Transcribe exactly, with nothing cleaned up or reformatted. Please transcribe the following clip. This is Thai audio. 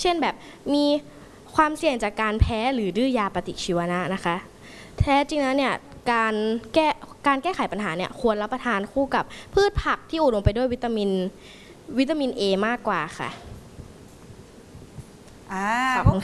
เช่นแบบมีความเสี่ยงจากการแพ้หรือดื้อยาปฏิชีวนะนะคะแท้จริงแล้วเนี่ยการแก้การแก้ไขปัญหาเนี่ยควรรับประทานคู่กับพืชผักที่อุดมไปด้วยวิตามินวิตามิน เอ มากกว่าค่ะอ่า